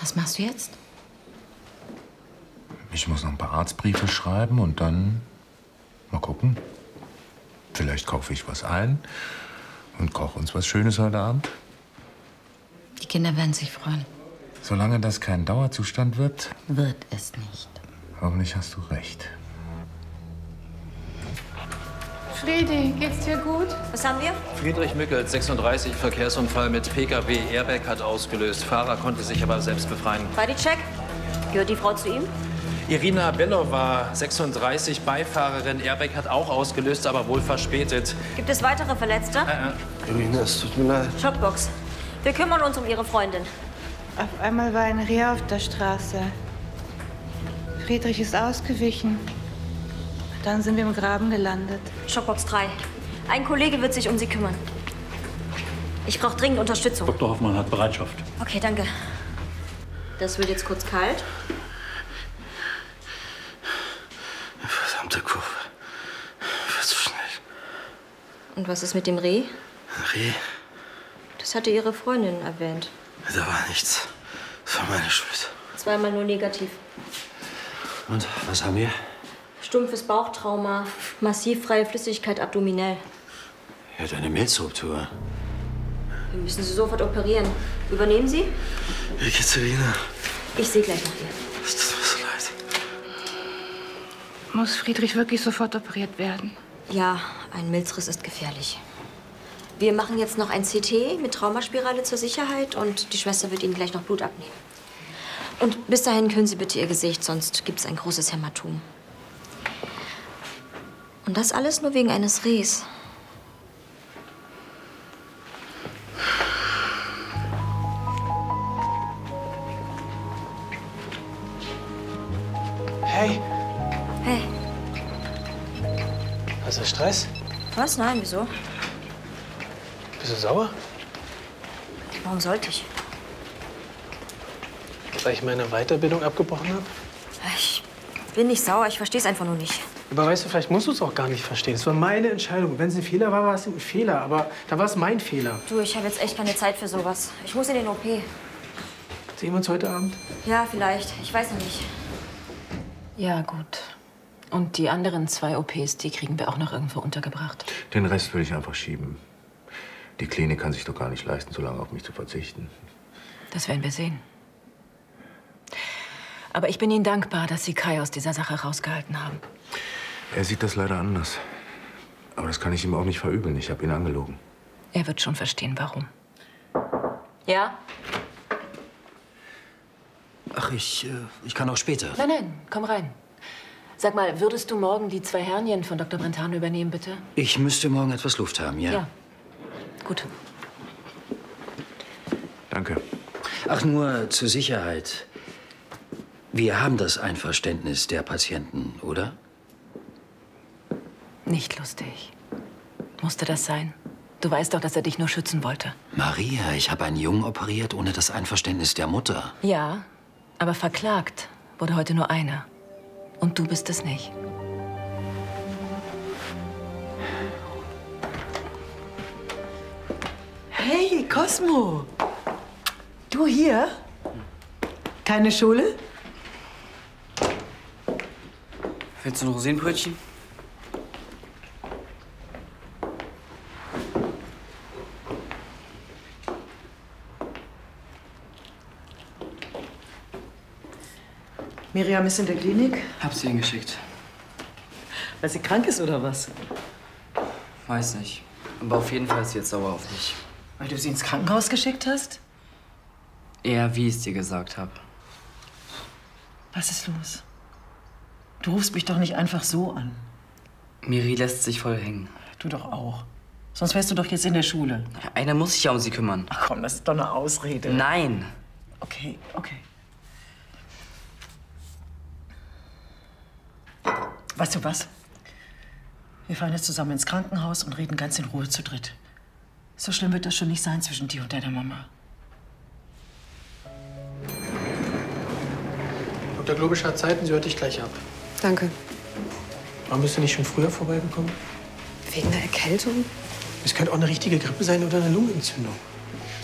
Was machst du jetzt? Ich muss noch ein paar Arztbriefe schreiben und dann mal gucken. Vielleicht kaufe ich was ein und koche uns was Schönes heute Abend. Die Kinder werden sich freuen. Solange das kein Dauerzustand wird. Wird es nicht. Hoffentlich hast du recht. Friedi, geht's dir gut? Was haben wir? Friedrich Mückels, 36, Verkehrsunfall mit Pkw. Airbag hat ausgelöst. Fahrer konnte sich aber selbst befreien. Bodycheck. Gehört die Frau zu ihm? Irina Belova, 36, Beifahrerin. Airbag hat auch ausgelöst, aber wohl verspätet. Gibt es weitere Verletzte? Irina, es tut mir leid. Schockbox. Wir kümmern uns um Ihre Freundin. Auf einmal war ein Reh auf der Straße. Friedrich ist ausgewichen. Dann sind wir im Graben gelandet. Schockbox 3. Ein Kollege wird sich um Sie kümmern. Ich brauche dringend Unterstützung. Dr. Hoffmann hat Bereitschaft. Okay, danke. Das wird jetzt kurz kalt. Verdammte Kurve. War zu schnell. Und was ist mit dem Reh? Reh? Das hatte Ihre Freundin erwähnt. Da war nichts. Das war meine Schuld. Zweimal nur negativ. Und, was haben wir? Stumpfes Bauchtrauma, massiv freie Flüssigkeit abdominell. Er hat eine Milzruptur. Wir müssen Sie sofort operieren. Übernehmen Sie? Wie geht's, Irina? Ich sehe gleich nach ihr. Es tut mir so leid. Muss Friedrich wirklich sofort operiert werden? Ja, ein Milzriss ist gefährlich. Wir machen jetzt noch ein CT mit Traumaspirale zur Sicherheit und die Schwester wird Ihnen gleich noch Blut abnehmen. Und bis dahin können Sie bitte Ihr Gesicht, sonst gibt es ein großes Hämatom. Und das alles nur wegen eines Rehs. Hey, Hey, hast du Stress? was? Nein, wieso? Bist du sauer? Warum sollte ich? Weil ich meine Weiterbildung abgebrochen habe? Ich bin nicht sauer, ich verstehe es einfach nur nicht. Aber weißt du, vielleicht musst du es auch gar nicht verstehen. Es war meine Entscheidung. Wenn es ein Fehler war, war es ein Fehler. Aber da war es mein Fehler. Du, ich habe jetzt echt keine Zeit für sowas. Ich muss in den OP. Sehen wir uns heute Abend? Ja, vielleicht. Ich weiß noch nicht. Ja, gut. Und die anderen 2 OPs, die kriegen wir auch noch irgendwo untergebracht. Den Rest würde ich einfach schieben. Die Klinik kann sich doch gar nicht leisten, so lange auf mich zu verzichten. Das werden wir sehen. Aber ich bin Ihnen dankbar, dass Sie Kai aus dieser Sache rausgehalten haben. Er sieht das leider anders. Aber das kann ich ihm auch nicht verübeln. Ich habe ihn angelogen. Er wird schon verstehen, warum. Ja? Ach, ich kann auch später. Nein, nein, komm rein. Sag mal, würdest du morgen die 2 Hernien von Dr. Brentano übernehmen, bitte? Ich müsste morgen etwas Luft haben, ja? Ja. Gut. Danke. Ach, nur zur Sicherheit. Wir haben das Einverständnis der Patienten, oder? Nicht lustig. Musste das sein? Du weißt doch, dass er dich nur schützen wollte. Maria, ich habe einen Jungen operiert ohne das Einverständnis der Mutter. Ja, aber verklagt wurde heute nur einer. Und du bist es nicht. Hey, Cosmo. Du hier? Keine Schule? Willst du ein Rosinenbrötchen? Miriam ist in der Klinik, Hab sie hingeschickt. weil sie krank ist oder was? Weiß nicht. Aber auf jeden Fall ist sie jetzt sauer auf dich. Weil du sie ins Krankenhaus geschickt hast? Eher, wie ich es dir gesagt habe. Was ist los? Du rufst mich doch nicht einfach so an. Miri lässt sich voll hängen. Du doch auch. Sonst wärst du doch jetzt in der Schule. Einer muss sich ja um sie kümmern. Ach komm, das ist doch eine Ausrede. Nein. Okay, okay. Weißt du was? Wir fahren jetzt zusammen ins Krankenhaus und reden ganz in Ruhe zu dritt. So schlimm wird das schon nicht sein zwischen dir und deiner Mama. Dr. Globisch hat Zeit und sie hört dich gleich ab. Danke. Warum bist du nicht schon früher vorbeigekommen? Wegen der Erkältung? Es könnte auch eine richtige Grippe sein oder eine Lungenentzündung.